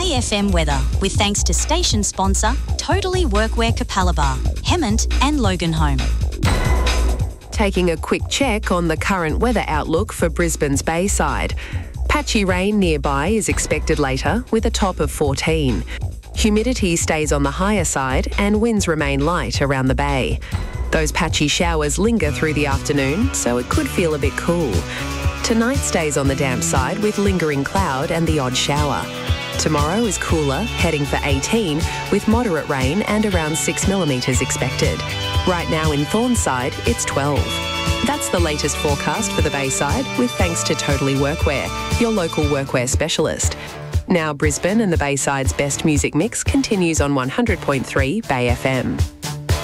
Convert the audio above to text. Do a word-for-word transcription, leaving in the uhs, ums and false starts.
Bay F M weather, with thanks to station sponsor Totally Workwear Capalaba, Hemmant and Loganholme. Taking a quick check on the current weather outlook for Brisbane's Bayside. Patchy rain nearby is expected later, with a top of fourteen. Humidity stays on the higher side and winds remain light around the bay. Those patchy showers linger through the afternoon, so it could feel a bit cool. Tonight stays on the damp side with lingering cloud and the odd shower. Tomorrow is cooler, heading for eighteen, with moderate rain and around six millimetres expected. Right now in Thornside, it's twelve. That's the latest forecast for the Bayside, with thanks to Totally Workwear, your local workwear specialist. Now Brisbane and the Bayside's best music mix continues on one hundred point three Bay F M.